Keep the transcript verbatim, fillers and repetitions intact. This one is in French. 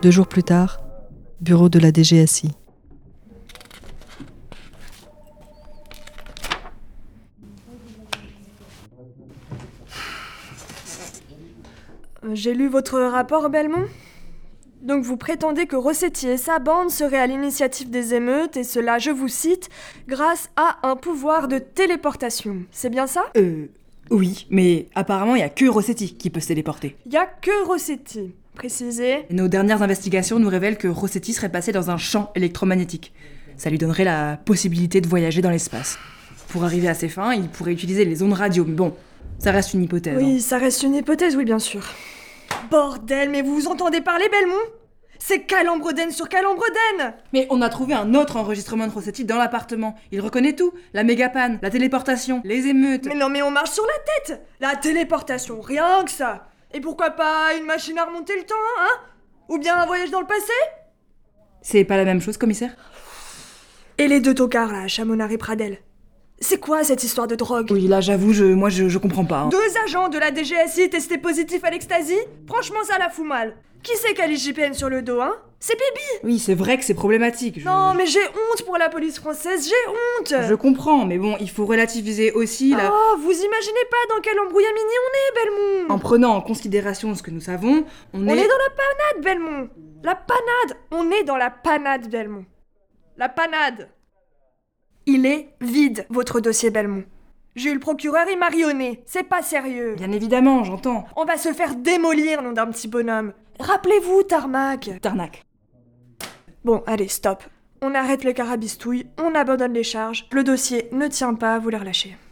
Deux jours plus tard, bureau de la D G S I. J'ai lu votre rapport, Belmont. Donc vous prétendez que Rossetti et sa bande seraient à l'initiative des émeutes, et cela, je vous cite, grâce à un pouvoir de téléportation. C'est bien ça ? Euh... Oui, mais apparemment il y a que Rossetti qui peut se téléporter. Il y a que Rossetti. Précisez. Nos dernières investigations nous révèlent que Rossetti serait passé dans un champ électromagnétique. Ça lui donnerait la possibilité de voyager dans l'espace. Pour arriver à ses fins, il pourrait utiliser les ondes radio, mais bon, ça reste une hypothèse. Oui, hein. ça reste une hypothèse, oui, bien sûr. Bordel, mais vous vous entendez parler, Belmont ? C'est Calembredaine sur Calembredaine ! Mais on a trouvé un autre enregistrement de Rossetti dans l'appartement. Il reconnaît tout. La mégapanne, la téléportation, les émeutes... Mais non, mais on marche sur la tête ! La téléportation, rien que ça. Et pourquoi pas une machine à remonter le temps, hein ? Ou bien un voyage dans le passé ? C'est pas la même chose, commissaire ? Et les deux tocards, là, Chamonard et Pradel. C'est quoi cette histoire de drogue ? Oui, là, j'avoue, je, moi, je, je comprends pas. hein. Deux agents de la D G S I testés positifs à l'ecstasy ? Franchement, ça la fout mal. Qui c'est qui a l'I G P N sur le dos, hein ? C'est Bibi ! Oui, c'est vrai que c'est problématique. je- Non, mais j'ai honte pour la police française, j'ai honte ! Je comprends, mais bon, il faut relativiser aussi la... Oh, vous imaginez pas dans quel embrouillamini on est, Belmont ? En prenant en considération ce que nous savons, on, On est... est dans la panade, Belmont ! La panade ! On est dans la panade, Belmont. La panade ! Il est vide, votre dossier, Belmont. J'ai eu le procureur, il m'a rionné. C'est pas sérieux. Bien évidemment, j'entends. On va se faire démolir, nom d'un petit bonhomme. Rappelez-vous, Tarmac. Tarnac. Bon, allez, stop. On arrête les carabistouilles, on abandonne les charges. Le dossier ne tient pas, vous les relâchez.